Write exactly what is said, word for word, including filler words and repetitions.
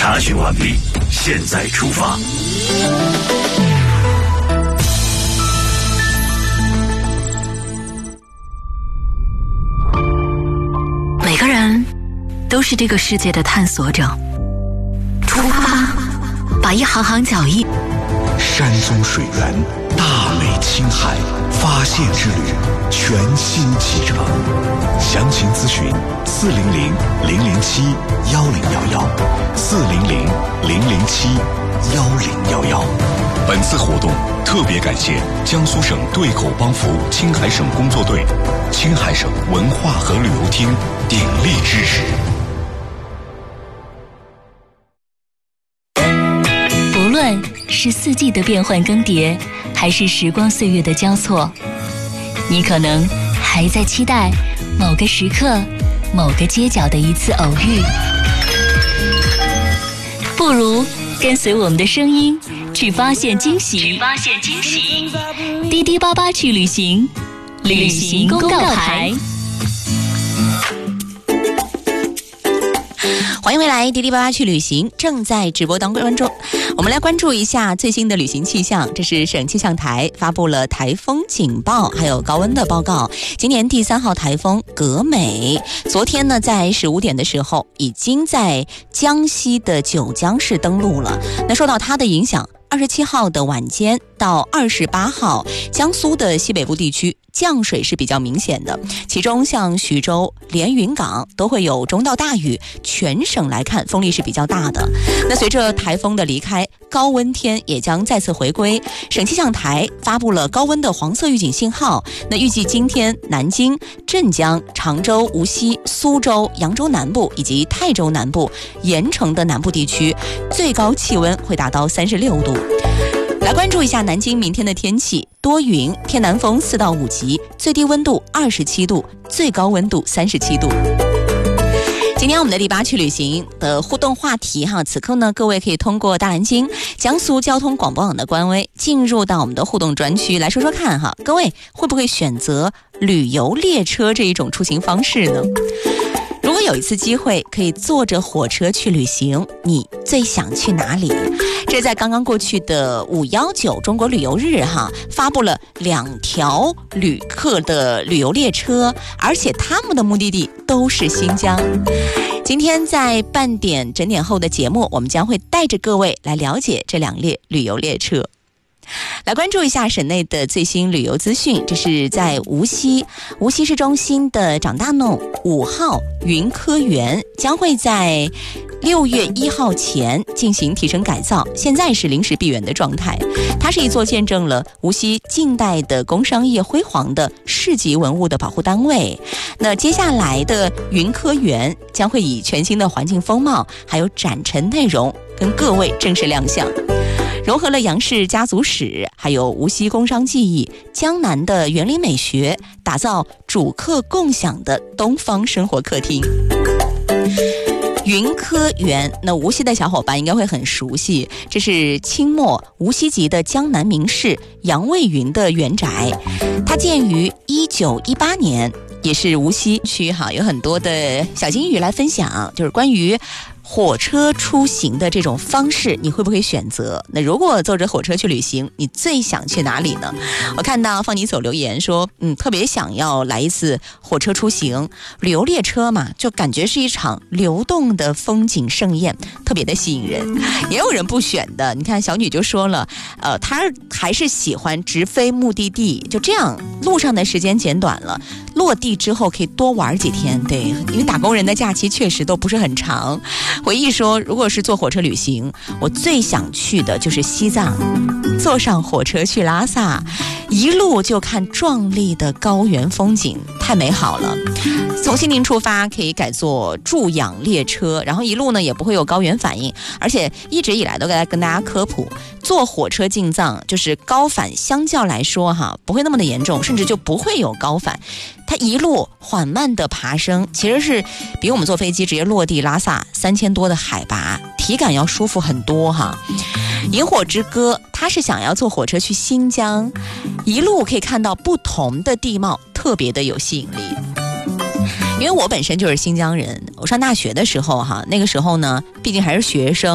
查询完毕，现在出发。 每个人都是这个世界的探索者，出发吧，把一行行脚印。 山中水源，大美青海，发现之旅，全新启程。详情咨询四零零零零七幺零幺幺，四零零零零七幺零幺幺。本次活动特别感谢江苏省对口帮扶青海省工作队、青海省文化和旅游厅鼎力支持。 不论是四季的变换更迭，还是时光岁月的交错，你可能还在期待某个时刻、某个街角的一次偶遇。不如跟随我们的声音，去发现惊喜，去发现惊喜。滴滴八八去旅行，旅行公告牌。 欢迎回来，滴滴八八去旅行正在直播当中。我们来关注一下最新的旅行气象。这是省气象台发布了台风警报还有高温的报告。今年第三号台风格美，昨天呢在十五点的时候已经在江西的九江市登陆了。那受到它的影响，二十七号的晚间到二十八号，江苏的西北部地区降水是比较明显的，其中像徐州、连云港都会有中到大雨，全省来看风力是比较大的。那随着台风的离开，高温天也将再次回归，省气象台发布了高温的黄色预警信号。那预计今天南京、镇江、常州、无锡、苏州、扬州南部以及泰州南部、盐城的南部地区最高气温会达到三十六度。来关注一下南京明天的天气，多云，偏南风四到五级，最低温度二十七度，最高温度三十七度。今天我们的第八去旅行的互动话题哈，此刻呢，各位可以通过大南京江苏交通广播网的官微进入到我们的互动专区来说说看哈，各位会不会选择旅游列车这一种出行方式呢？如果有一次机会可以坐着火车去旅行，你最想去哪里？这在刚刚过去的五一九中国旅游日哈，发布了两条旅客的旅游列车，而且他们的目的地都是新疆。今天在半点整点后的节目，我们将会带着各位来了解这两列旅游列车。来关注一下省内的最新旅游资讯，这是在无锡，无锡市中心的长大弄五号云科园将会在六月一号前进行提升改造，现在是临时闭园的状态。它是一座见证了无锡近代的工商业辉煌的市级文物的保护单位。那接下来的云科园将会以全新的环境风貌还有展陈内容跟各位正式亮相，融合了杨氏家族史，还有无锡工商技艺、江南的园林美学，打造主客共享的东方生活客厅。云科园，那无锡的小伙伴应该会很熟悉，这是清末无锡籍的江南名士杨卫云的园宅，它建于一九一八年，也是无锡区哈，有很多的小金鱼来分享，就是关于火车出行的这种方式，你会不会选择？那如果坐着火车去旅行，你最想去哪里呢？我看到放你走留言说，嗯，特别想要来一次火车出行，旅游列车嘛，就感觉是一场流动的风景盛宴，特别的吸引人。也有人不选的，你看小女就说了，呃，她还是喜欢直飞目的地，就这样路上的时间减短了，落地之后可以多玩几天。对，因为打工人的假期确实都不是很长。回忆说，如果是坐火车旅行，我最想去的就是西藏，坐上火车去拉萨，一路就看壮丽的高原风景，太美好了。从西宁出发可以改坐驻养列车，然后一路呢也不会有高原反应，而且一直以来都在跟大家科普，坐火车进藏就是高反相较来说哈不会那么的严重，甚至就不会有高反。它一路缓慢的爬升，其实是比我们坐飞机直接落地拉萨三千多的海拔，体感要舒服很多哈。萤火之歌，它是想要坐火车去新疆，一路可以看到不同的地貌，特别的有吸引力。因为我本身就是新疆人，我上大学的时候哈，那个时候呢，毕竟还是学生。